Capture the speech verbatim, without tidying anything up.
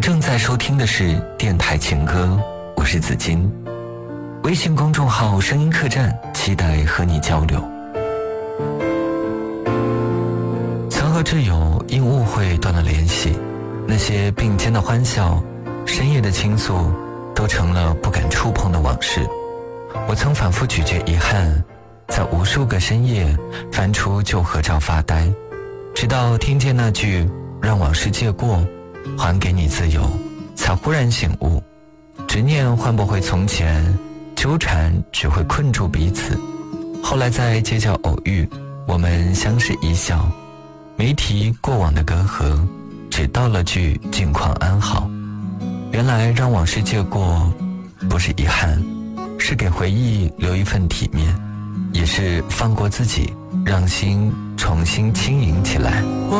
正在收听的是电台情歌，我是子金。微信公众号声音客栈，期待和你交流。曾和挚友因误会断了联系，那些并肩的欢笑，深夜的倾诉，都成了不敢触碰的往事。我曾反复咀嚼遗憾，在无数个深夜翻出旧合照发呆，直到听见那句让往事借过，还给你自由，才忽然醒悟，执念换不回从前，纠缠只会困住彼此。后来在街角偶遇，我们相视一笑，没提过往的隔阂，只道了句近况安好。原来让往事借过不是遗憾，是给回忆留一份体面，也是放过自己，让心重新轻盈起来。 我